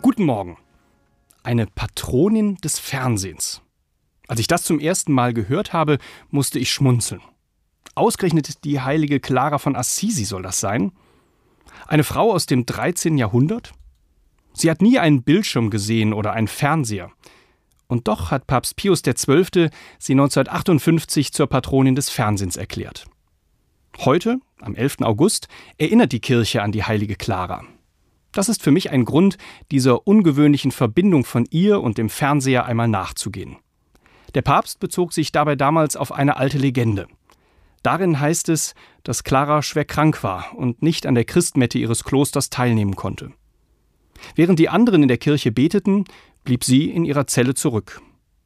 Guten Morgen. Eine Patronin des Fernsehens. Als ich das zum ersten Mal gehört habe, musste ich schmunzeln. Ausgerechnet die heilige Clara von Assisi soll das sein? Eine Frau aus dem 13. Jahrhundert? Sie hat nie einen Bildschirm gesehen oder einen Fernseher. Und doch hat Papst Pius XII. Sie 1958 zur Patronin des Fernsehens erklärt. Heute, am 11. August, erinnert die Kirche an die heilige Clara. Das ist für mich ein Grund, dieser ungewöhnlichen Verbindung von ihr und dem Fernseher einmal nachzugehen. Der Papst bezog sich dabei damals auf eine alte Legende. Darin heißt es, dass Clara schwer krank war und nicht an der Christmette ihres Klosters teilnehmen konnte. Während die anderen in der Kirche beteten, blieb sie in ihrer Zelle zurück.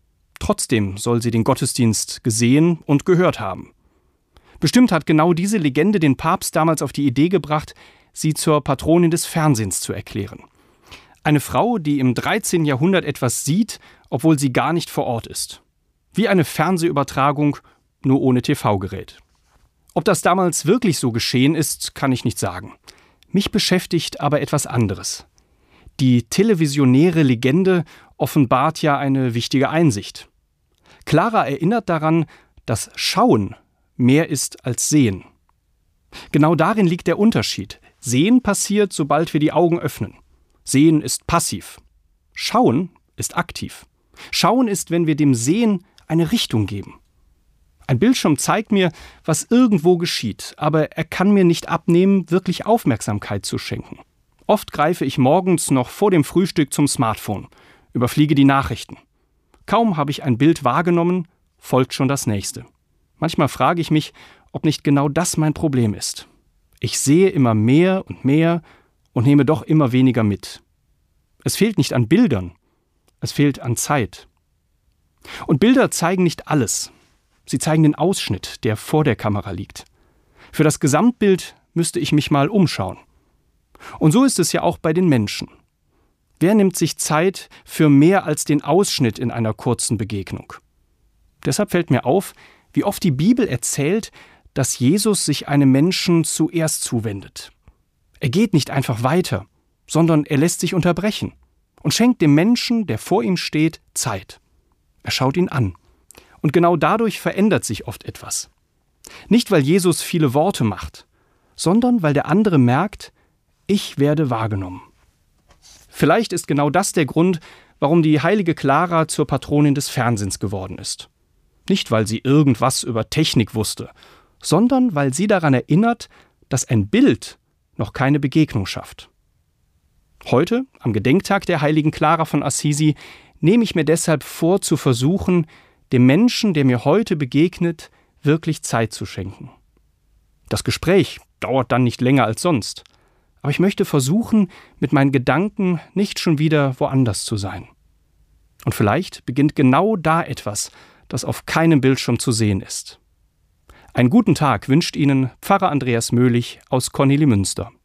Trotzdem soll sie den Gottesdienst gesehen und gehört haben. Bestimmt hat genau diese Legende den Papst damals auf die Idee gebracht, sie zur Patronin des Fernsehens zu erklären. Eine Frau, die im 13. Jahrhundert etwas sieht, obwohl sie gar nicht vor Ort ist. Wie eine Fernsehübertragung, nur ohne TV-Gerät. Ob das damals wirklich so geschehen ist, kann ich nicht sagen. Mich beschäftigt aber etwas anderes. Die televisionäre Legende offenbart ja eine wichtige Einsicht. Clara erinnert daran, dass Schauen mehr ist als Sehen. Genau darin liegt der Unterschied. Sehen passiert, sobald wir die Augen öffnen. Sehen ist passiv. Schauen ist aktiv. Schauen ist, wenn wir dem Sehen eine Richtung geben. Ein Bildschirm zeigt mir, was irgendwo geschieht, aber er kann mir nicht abnehmen, wirklich Aufmerksamkeit zu schenken. Oft greife ich morgens noch vor dem Frühstück zum Smartphone, überfliege die Nachrichten. Kaum habe ich ein Bild wahrgenommen, folgt schon das nächste. Manchmal frage ich mich, ob nicht genau das mein Problem ist. Ich sehe immer mehr und nehme doch immer weniger mit. Es fehlt nicht an Bildern, es fehlt an Zeit. Und Bilder zeigen nicht alles. Sie zeigen den Ausschnitt, der vor der Kamera liegt. Für das Gesamtbild müsste ich mich mal umschauen. Und so ist es ja auch bei den Menschen. Wer nimmt sich Zeit für mehr als den Ausschnitt in einer kurzen Begegnung? Deshalb fällt mir auf, wie oft die Bibel erzählt, dass Jesus sich einem Menschen zuerst zuwendet. Er geht nicht einfach weiter, sondern er lässt sich unterbrechen und schenkt dem Menschen, der vor ihm steht, Zeit. Er schaut ihn an. Und genau dadurch verändert sich oft etwas. Nicht, weil Jesus viele Worte macht, sondern weil der andere merkt, ich werde wahrgenommen. Vielleicht ist genau das der Grund, warum die heilige Clara zur Patronin des Fernsehens geworden ist. Nicht, weil sie irgendwas über Technik wusste, sondern weil sie daran erinnert, dass ein Bild noch keine Begegnung schafft. Heute, am Gedenktag der heiligen Clara von Assisi, nehme ich mir deshalb vor, zu versuchen, dem Menschen, der mir heute begegnet, wirklich Zeit zu schenken. Das Gespräch dauert dann nicht länger als sonst, aber ich möchte versuchen, mit meinen Gedanken nicht schon wieder woanders zu sein. Und vielleicht beginnt genau da etwas, das auf keinem Bildschirm zu sehen ist. Einen guten Tag wünscht Ihnen Pfarrer Andreas Möhlich aus Kornelimünster.